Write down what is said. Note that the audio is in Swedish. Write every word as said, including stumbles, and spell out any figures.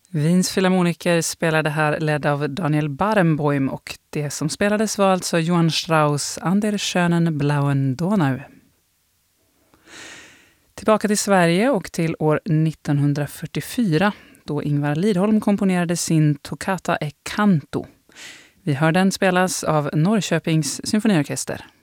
Wiens Philharmoniker spelade här ledd av Daniel Barenboim och det som spelades var alltså Johann Strauss An der schönen blauen Donau. Tillbaka till Sverige och till år nittonhundrafyrtiofyra då Ingvar Lidholm komponerade sin Toccata e Canto. Vi hör den spelas av Norrköpings symfoniorkester.